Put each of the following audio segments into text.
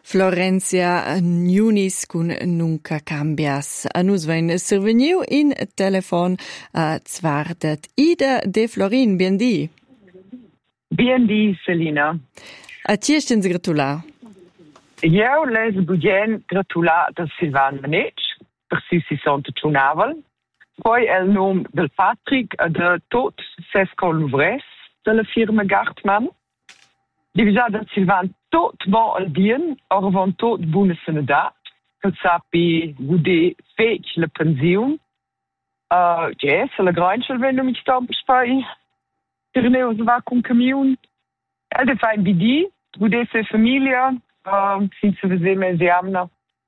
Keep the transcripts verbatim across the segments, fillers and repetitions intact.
Florencia Nunis con Nunca Cambias. A nus vein surveniu in telefon a zvardet Ida de Florin, bien di. Bien di, Selina. A ci esten se gratular? Io les budien gratular da Silvan Manec, per si si sont tunavel. Poi el nom del Patrick de tot sesco Louvres de la firma Gartman. Divisa da Silvan tot bon al bien, or van tot buona senedat, che sappi gude fech la pensiun. Uh, ja, se la granchel wenn du mich stamp spai. Terneu se va con camion. El de fa in bidi, gude se familia, uh, sin se vese me ziamna.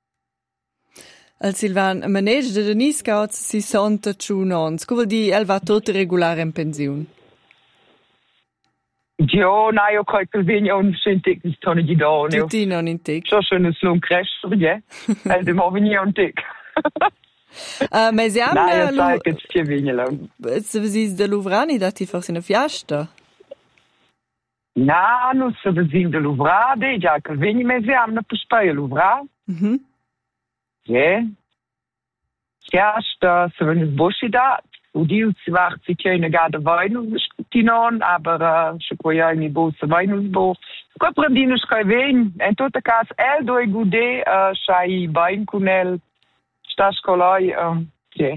Al Silvan Manec de Denis Scouts si sonta ciunons. Co vuol di el va tot regular in pensiun? Ja, nej, jag kan inte vinna om det inte är sådana idag. Tutti non in tek. Så schön är slum crash, ja. Eller det har vi inte om tek. Ma siamo... Nej, jag säger att det ska vinna lång. Se vi de Louvrani dati forse una fiasta? Nej, nu så vi de Louvra, det är jag kan vinna med siamo på spela Louvra. Mhm. Ja. Fiasta, så vi är boschidat. Und die war sie keine gerade Wein tinon, aber uh, se koja ni bo se Wein bo. Ko prendino skai ven, en tot cas el doi gude uh, sai Wein kunel sta scolai um, ja.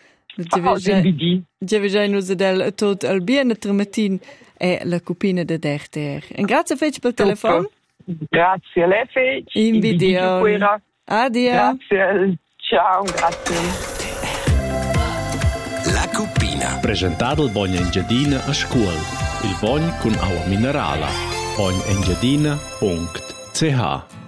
Je veja in us del tot al bien tramatin e la copina de derter. En grazie fech pel telefon. Grazie le fech. In video. Adia. Grazie. Ciao, grazie. La Cupina. Presentato il Bogna Engiadina a scuola. Il Bogna con acqua minerale. bogna engiadina punto c h